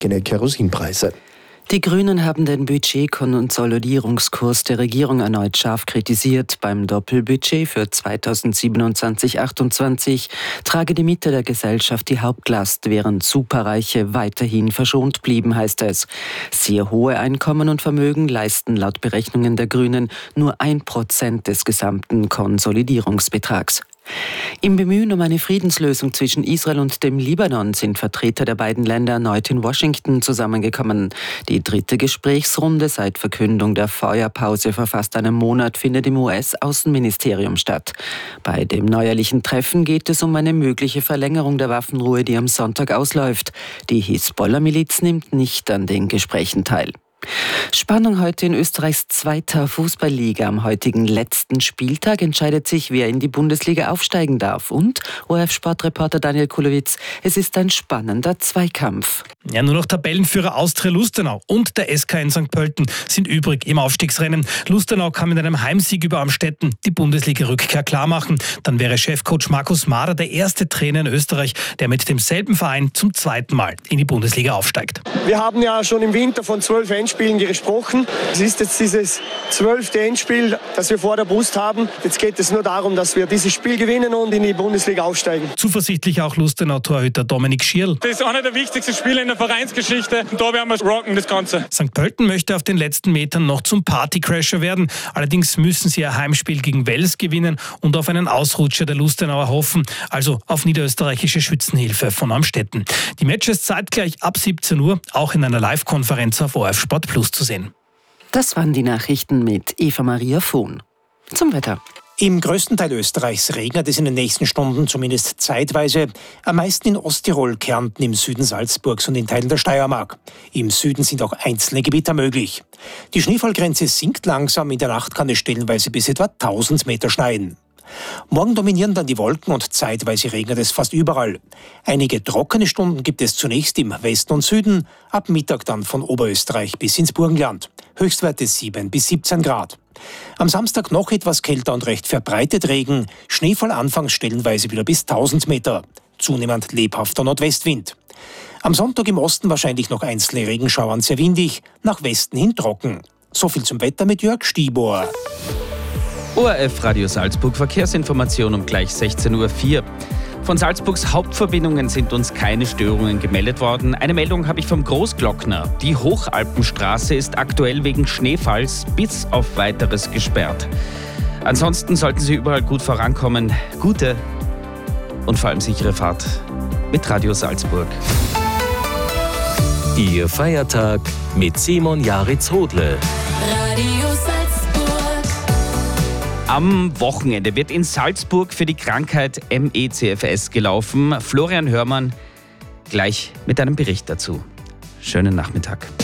Kerosinpreise. Die Grünen haben den Budgetkonsolidierungskurs der Regierung erneut scharf kritisiert. Beim Doppelbudget für 2027-28 trage die Mitte der Gesellschaft die Hauptlast, während Superreiche weiterhin verschont blieben, heißt es. Sehr hohe Einkommen und Vermögen leisten laut Berechnungen der Grünen nur 1% des gesamten Konsolidierungsbetrags. Im Bemühen um eine Friedenslösung zwischen Israel und dem Libanon sind Vertreter der beiden Länder erneut in Washington zusammengekommen. Die dritte Gesprächsrunde seit Verkündung der Feuerpause vor fast einem Monat findet im US-Außenministerium statt. Bei dem neuerlichen Treffen geht es um eine mögliche Verlängerung der Waffenruhe, die am Sonntag ausläuft. Die Hisbollah-Miliz nimmt nicht an den Gesprächen teil. Spannung heute in Österreichs zweiter Fußballliga. Am heutigen letzten Spieltag entscheidet sich, wer in die Bundesliga aufsteigen darf. Und ORF-Sportreporter Daniel Kulowitz, es ist ein spannender Zweikampf. Ja, nur noch Tabellenführer Austria Lustenau und der SK in St. Pölten sind übrig im Aufstiegsrennen. Lustenau kann mit einem Heimsieg über Amstetten die Bundesliga-Rückkehr klarmachen. Dann wäre Chefcoach Markus Mader der erste Trainer in Österreich, der mit demselben Verein zum zweiten Mal in die Bundesliga aufsteigt. Wir haben ja schon im Winter von 12 Endspielen gesprochen. Es ist jetzt dieses 12. Endspiel, das wir vor der Brust haben. Jetzt geht es nur darum, dass wir dieses Spiel gewinnen und in die Bundesliga aufsteigen. Zuversichtlich auch Lustenau-Torhüter Dominik Schierl. Das ist einer der wichtigsten Spiele in der Vereinsgeschichte. Und da werden wir rocken, das Ganze. St. Pölten möchte auf den letzten Metern noch zum Partycrasher werden. Allerdings müssen sie ihr Heimspiel gegen Wels gewinnen und auf einen Ausrutscher der Lustenauer hoffen. Also auf niederösterreichische Schützenhilfe von Amstetten. Die Matches zeitgleich ab 17 Uhr, auch in einer Live-Konferenz auf ORF Sport Plus zu sehen. Das waren die Nachrichten mit Eva-Maria Vohn. Zum Wetter. Im größten Teil Österreichs regnet es in den nächsten Stunden zumindest zeitweise. Am meisten in Osttirol, Kärnten, im Süden Salzburgs und in Teilen der Steiermark. Im Süden sind auch einzelne Gewitter möglich. Die Schneefallgrenze sinkt langsam. In der Nacht kann es stellenweise bis etwa 1000 Meter schneien. Morgen dominieren dann die Wolken und zeitweise regnet es fast überall. Einige trockene Stunden gibt es zunächst im Westen und Süden, ab Mittag dann von Oberösterreich bis ins Burgenland. Höchstwerte 7 bis 17 Grad. Am Samstag noch etwas kälter und recht verbreitet Regen, Schneefall anfangs stellenweise wieder bis 1000 Meter. Zunehmend lebhafter Nordwestwind. Am Sonntag im Osten wahrscheinlich noch einzelne Regenschauern, sehr windig, nach Westen hin trocken. So viel zum Wetter mit Jörg Stieber. ORF Radio Salzburg Verkehrsinformation um gleich 16:04 Uhr. Von Salzburgs Hauptverbindungen sind uns keine Störungen gemeldet worden. Eine Meldung habe ich vom Großglockner. Die Hochalpenstraße ist aktuell wegen Schneefalls bis auf Weiteres gesperrt. Ansonsten sollten Sie überall gut vorankommen. Gute und vor allem sichere Fahrt mit Radio Salzburg. Ihr Feiertag mit Simon Jaritz-Hodle. Radio Salzburg. Am Wochenende wird in Salzburg für die Krankheit ME/CFS gelaufen. Florian Hörmann gleich mit einem Bericht dazu. Schönen Nachmittag.